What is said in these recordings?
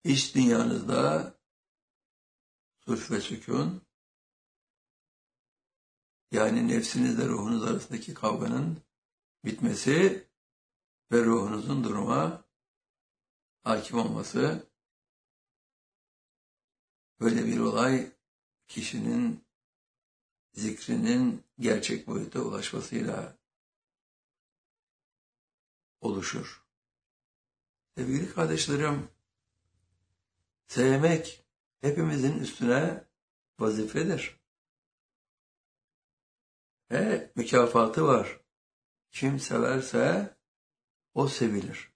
İç dünyanızda sulh ve sükun, yani nefsinizle ruhunuz arasındaki kavganın bitmesi ve ruhunuzun duruma hakim olması, böyle bir olay kişinin zikrinin gerçek boyuta ulaşmasıyla oluşur. Sevgili kardeşlerim, sevmek hepimizin üstüne vazifedir. Ve mükafatı var. Kim severse o sevilir.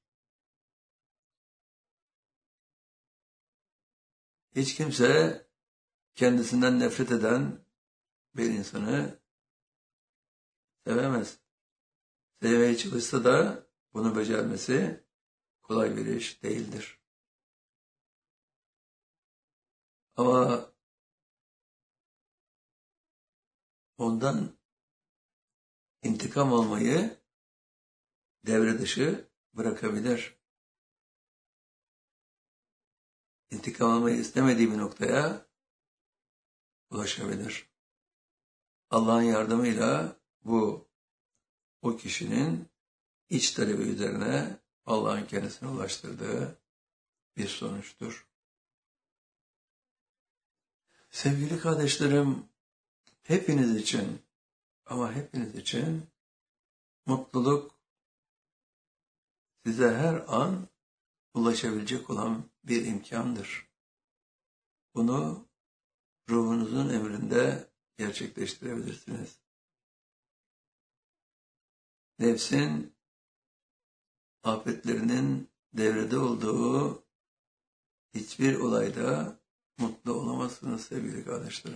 Hiç kimse kendisinden nefret eden bir insanı sevemez. Sevmeye çalışsa da bunu becermesi kolay bir iş değildir. Ama ondan intikam almayı devre dışı bırakabilir. İntikam almayı istemediği bir noktaya ulaşabilir. Allah'ın yardımıyla bu o kişinin iç talebi üzerine Allah'ın kendisine ulaştırdığı bir sonuçtur. Sevgili kardeşlerim, hepiniz için ama hepiniz için mutluluk size her an ulaşabilecek olan bir imkandır. Bunu ruhunuzun emrinde gerçekleştirebilirsiniz. Nefsin afetlerinin devrede olduğu hiçbir olayda mutlu olamazsınız sevgili kardeşlerim.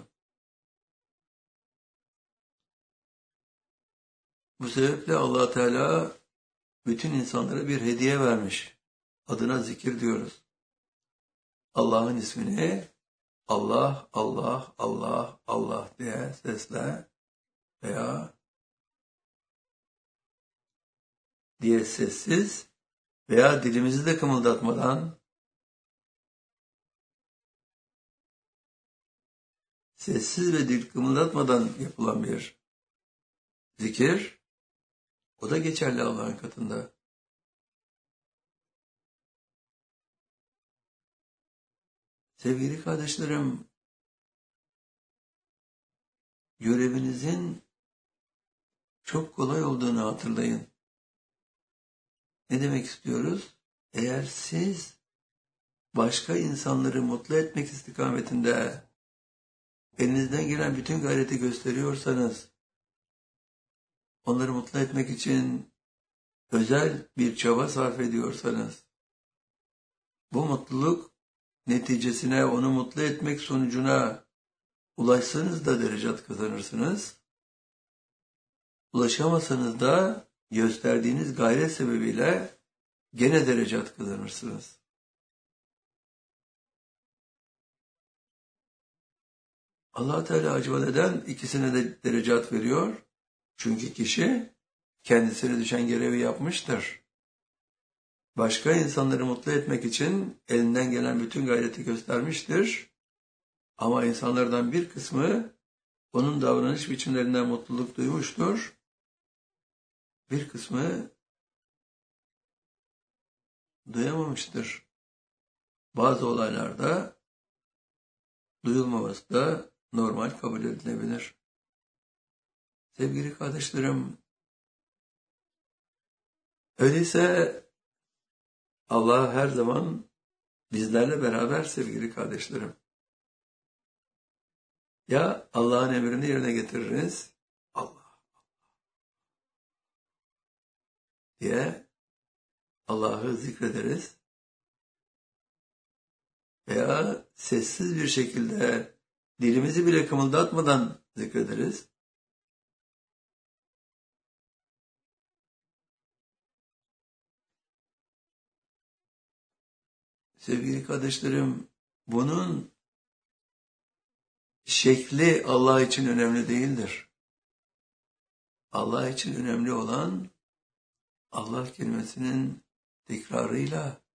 Bu sebeple Allah Teala bütün insanlara bir hediye vermiş. Adına zikir diyoruz. Allah'ın ismini Allah, Allah, Allah, Allah diye sesle veya diye sessiz veya dilimizi de kımıldatmadan sessiz ve dil kımıldatmadan yapılan bir zikir, o da geçerli Allah'ın katında. Sevgili kardeşlerim, görevinizin çok kolay olduğunu hatırlayın. Ne demek istiyoruz? Eğer siz başka insanları mutlu etmek istikametinde elinizden gelen bütün gayreti gösteriyorsanız, onları mutlu etmek için özel bir çaba sarf ediyorsanız, bu mutluluk neticesine, onu mutlu etmek sonucuna ulaşsanız da derecat kazanırsınız. Ulaşamasanız da gösterdiğiniz gayret sebebiyle gene derecat kazanırsınız. Allah Teala acaba neden ikisine de derecat veriyor? Çünkü kişi kendisine düşen görevi yapmıştır. Başka insanları mutlu etmek için elinden gelen bütün gayreti göstermiştir. Ama insanlardan bir kısmı onun davranış biçimlerinden mutluluk duymuştur. Bir kısmı duyamamıştır. Bazı olaylarda duyulmaması da normal kabul edilebilir. Sevgili kardeşlerim, öyleyse Allah her zaman bizlerle beraber sevgili kardeşlerim. Ya Allah'ın emrini yerine getiririz, Allah diye Allah'ı zikrederiz veya sessiz bir şekilde dilimizi bile kımıldatmadan zikrederiz. Sevgili kardeşlerim, bunun şekli Allah için önemli değildir. Allah için önemli olan Allah kelimesinin tekrarıyla